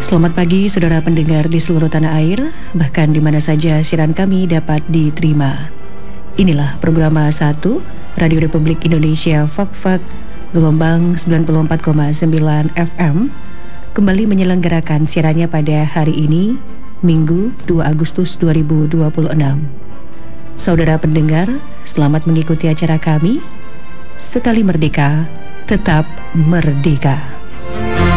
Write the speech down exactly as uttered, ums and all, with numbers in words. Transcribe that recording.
Selamat pagi saudara pendengar di seluruh tanah air, bahkan di mana saja siaran kami dapat diterima. Inilah program satu Radio Republik Indonesia Fak-Fak gelombang sembilan puluh empat koma sembilan F M kembali menyelenggarakan siarannya pada hari ini, Minggu dua Agustus dua ribu dua puluh enam. Saudara pendengar, selamat mengikuti acara kami. Sekali merdeka, tetap merdeka.